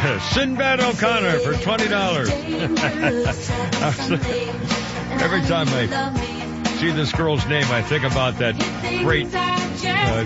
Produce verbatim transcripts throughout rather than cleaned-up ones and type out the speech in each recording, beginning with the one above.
Sinbad O'Connor for twenty dollars. Every time I see this girl's name, I think about that great uh,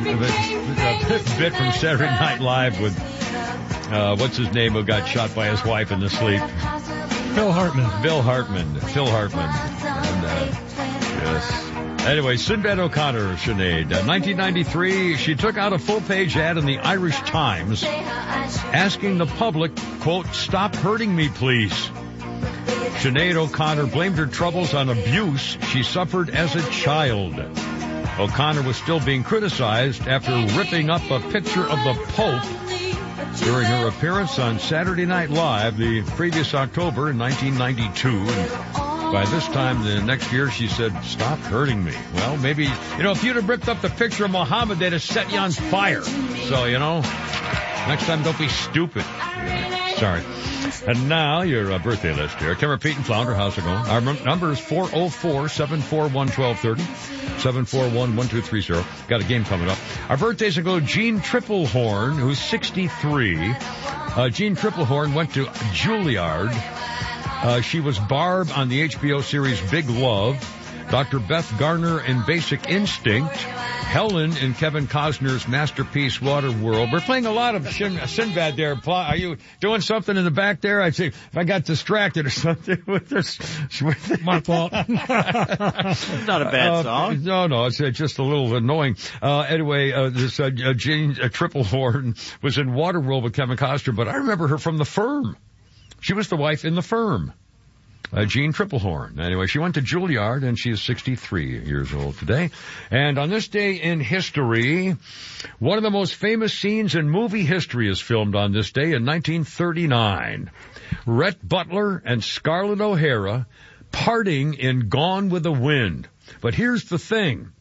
bit from Saturday Night Live with, uh, what's his name, who got shot by his wife in the sleep? Phil Hartman. Phil Hartman. Phil Hartman. And, uh, yes. Anyway, Sinbad O'Connor, Sinead. Uh, nineteen ninety-three, she took out a full-page ad in the Irish Times asking the public, quote, "Stop hurting me, please." Sinead O'Connor blamed her troubles on abuse she suffered as a child. O'Connor was still being criticized after ripping up a picture of the Pope during her appearance on Saturday Night Live the previous October in nineteen ninety-two. And by this time, the next year, she said, "Stop hurting me." Well, maybe, you know, if you'd have ripped up the picture of Muhammad, they'd have set you on fire. So, you know, next time, don't be stupid. Sorry. And now, your uh, birthday list here. Kimmer, Pete, and Flounder, how's it going? Our m- number is four oh four, seven four one, one two three oh, seven four one, one two three oh. Got a game coming up. Our birthdays will go Gene Triplehorn, who's sixty-three. Uh, Gene Triplehorn went to Juilliard. Uh, she was Barb on the H B O series Big Love, Doctor Beth Garner in Basic Instinct, Helen in Kevin Costner's masterpiece Waterworld. We're playing a lot of Shin- Sinbad there. Are you doing something in the back there? I'd say if I got distracted or something with this. With My fault. Not a bad uh, song. No, no, it's uh, just a little annoying. Uh, anyway, uh, this uh, Jane uh, Triplehorn was in Waterworld with Kevin Costner, but I remember her from The Firm. She was the wife in The Firm, uh, Jean Triplehorn. Anyway, she went to Juilliard, and she is sixty-three years old today. And on this day in history, one of the most famous scenes in movie history is filmed on this day in nineteen thirty-nine. Rhett Butler and Scarlett O'Hara parting in Gone with the Wind. But here's the thing.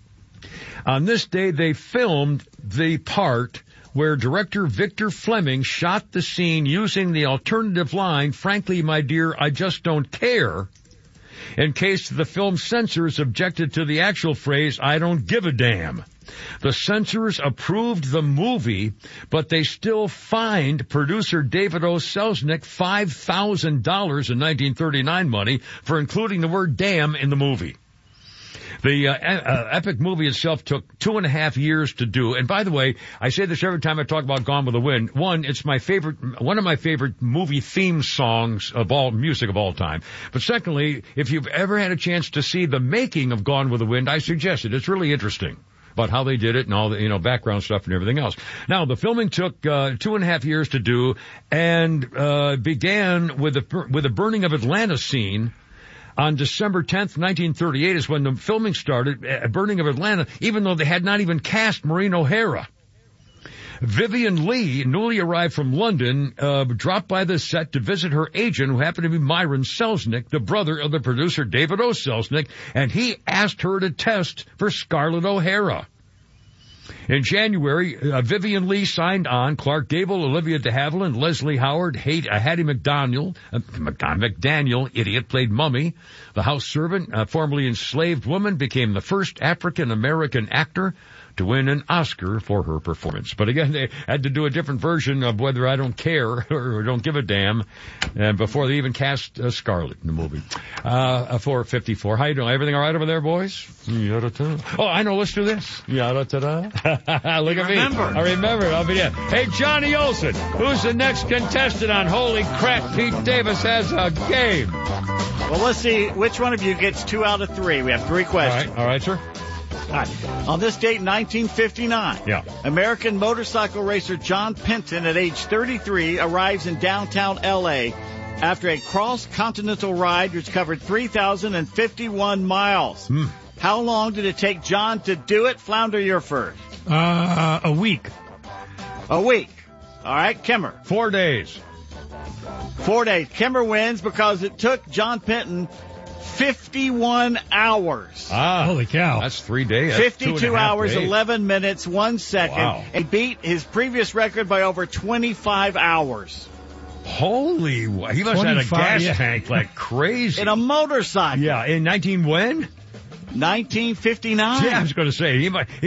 On this day, they filmed the part where director Victor Fleming shot the scene using the alternative line, "Frankly, my dear, I just don't care," in case the film censors objected to the actual phrase, "I don't give a damn." The censors approved the movie, but they still fined producer David O. Selznick five thousand dollars in nineteen thirty-nine money for including the word damn in the movie. The uh, uh, epic movie itself took two and a half years to do. And by the way, I say this every time I talk about Gone with the Wind. One, it's my favorite, one of my favorite movie theme songs of all, music of all time. But secondly, if you've ever had a chance to see the making of Gone with the Wind, I suggest it. It's really interesting about how they did it and all the, you know, background stuff and everything else. Now, the filming took uh, two and a half years to do and uh, began with the, with the burning of Atlanta scene. On December tenth, nineteen thirty-eight is when the filming started, uh, burning of Atlanta, even though they had not even cast Maureen O'Hara. Vivian Lee, newly arrived from London, uh, dropped by the set to visit her agent, who happened to be Myron Selznick, the brother of the producer David O. Selznick, and he asked her to test for Scarlett O'Hara. In January, uh, Vivian Lee signed on. Clark Gable, Olivia de Havilland, Leslie Howard, Hattie, uh, Hattie McDaniel, uh, McDaniel, idiot, played Mummy. The house servant, a formerly enslaved woman, became the first African-American actor to win an Oscar for her performance. But again, they had to do a different version of Whether I Don't Care or Don't Give a Damn, and before they even cast uh, Scarlett in the movie. Uh, four fifty-four. How you doing? Everything all right over there, boys? Oh, I know. Let's do this. Yada-ta-da. Look at me. Remember. I remember it. I'll be there. Hey, Johnny Olson, who's the next contestant on Holy Crap? Pete Davis has a game. Well, let's see which one of you gets two out of three. We have three All questions. right. All right, sir. All right. On this date, nineteen fifty-nine, Yeah. American motorcycle racer John Penton, at age thirty-three, arrives in downtown L A after a cross-continental ride which covered three thousand fifty-one miles. Hmm. How long did it take John to do it? Flounder, you're first. Uh, a week. A week. All right, Kimmer. Four days. Four days. Kimmer wins because it took John Penton fifty-one hours. Ah, Holy cow. That's three days. That's two fifty-two and a half hours, days. eleven minutes, one second. Wow. He beat his previous record by over twenty-five hours. Holy, wa- he must have had a twenty-five, gas yeah. tank like crazy. In a motorcycle. Yeah, in nineteen when? nineteen fifty-nine. Yeah, I was going to say, he might,